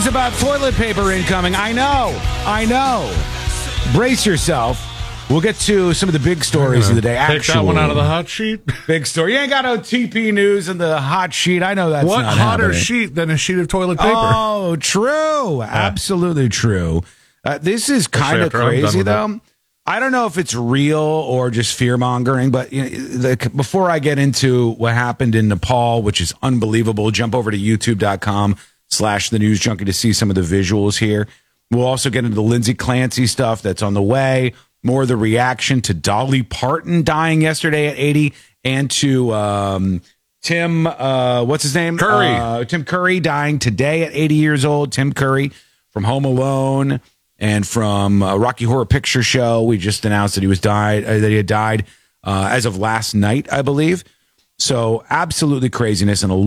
news about toilet paper incoming. I know. Brace yourself. We'll get to some of the big stories of the day. Take that one out of the hot sheet. Big story. You ain't got no TP news in the hot sheet. I know that's what not hotter happening. sheet than a sheet of toilet paper? Oh, true. Absolutely true. This is kind of crazy, though. I don't know if it's real or just fear-mongering, but before I get into what happened in Nepal, which is unbelievable, jump over to youtube.com/thenewsjunkie to see some of the visuals here. We'll also get into the Lindsay Clancy stuff that's on the way, more of the reaction to Dolly Parton dying yesterday at 80, and to Tim, what's his name? Curry. Tim Curry dying today at 80 years old. Tim Curry from Home Alone and from Rocky Horror Picture Show. We just announced that he had died as of last night, I believe. So absolutely craziness and a